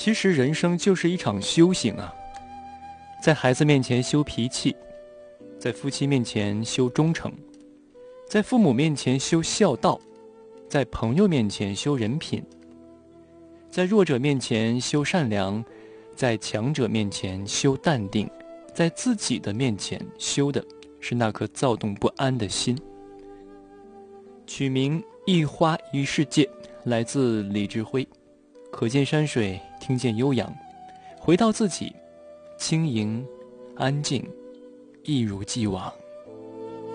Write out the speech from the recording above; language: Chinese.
其实人生就是一场修行啊，在孩子面前修脾气，在夫妻面前修忠诚，在父母面前修孝道，在朋友面前修人品，在弱者面前修善良，在强者面前修淡定，在自己的面前修的是那颗躁动不安的心。取名一花一世界，来自李志辉。可见山水，听见悠扬，回到自己，轻盈安静，一如既往。